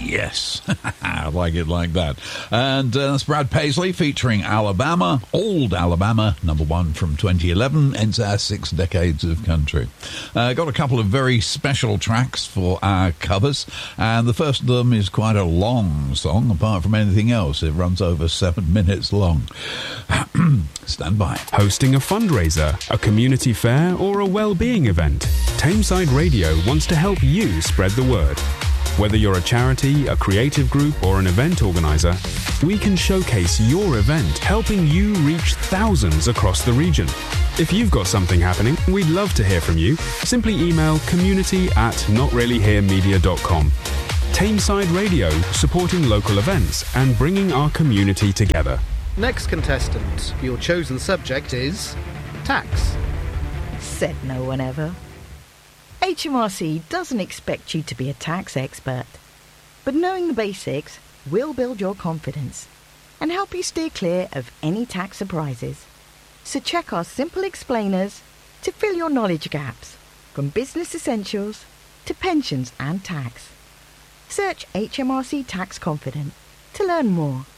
Yes, I like it like that. And that's Brad Paisley featuring Alabama, Old Alabama, number one from 2011, ends our 6 decades of country. Got a couple of very special tracks for our covers, and the first of them is quite a long song. Apart from anything else, it runs over 7 minutes long. Stand by. Hosting a fundraiser, a community fair, or a well-being event, Tameside Radio wants to help you spread the word. Whether you're a charity, a creative group, or an event organizer, we can showcase your event, helping you reach thousands across the region. If you've got something happening, we'd love to hear from you. Simply email community@notreallyheremedia.com. Tameside Radio, supporting local events and bringing our community together. Next contestant, your chosen subject is tax. Said no one ever. HMRC doesn't expect you to be a tax expert, but knowing the basics will build your confidence and help you steer clear of any tax surprises. So check our simple explainers to fill your knowledge gaps, from business essentials to pensions and tax. Search HMRC Tax Confident to learn more.